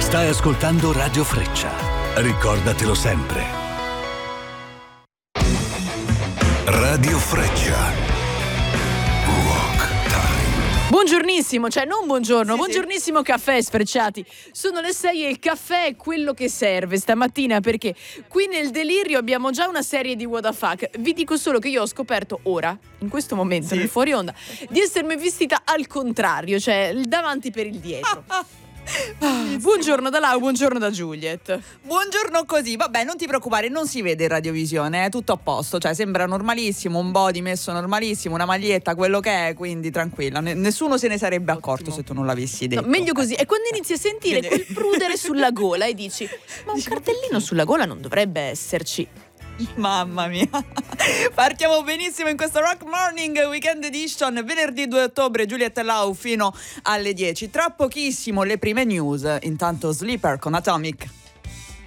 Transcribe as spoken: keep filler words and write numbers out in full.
Stai ascoltando Radio Freccia. Ricordatelo sempre. Radio Freccia. Buongiornissimo, cioè non buongiorno, Sì, buongiornissimo caffè sfrecciati. Sono le sei e il caffè è quello che serve stamattina, perché qui nel delirio abbiamo già una serie di what the fuck. Vi dico solo che io ho scoperto ora, in questo momento, Sì. nel fuori onda, di essermi vestita al contrario, cioè il davanti per il dietro. Ah, buongiorno da Lau, buongiorno da Juliet. Buongiorno così, vabbè, non ti preoccupare, non si vede in radiovisione, è tutto a posto, cioè sembra normalissimo, un body messo normalissimo, una maglietta, quello che è, quindi tranquilla, ne- nessuno se ne sarebbe accorto se tu non l'avessi detto. No, meglio così. E quando inizi a sentire quel prudere sulla gola e dici: ma un cartellino sulla gola non dovrebbe esserci. Mamma mia. Partiamo benissimo in questo Rock Morning Weekend Edition, venerdì due ottobre, Juliet e Lau fino alle dieci. Tra pochissimo le prime news, intanto Sleeper con Atomic.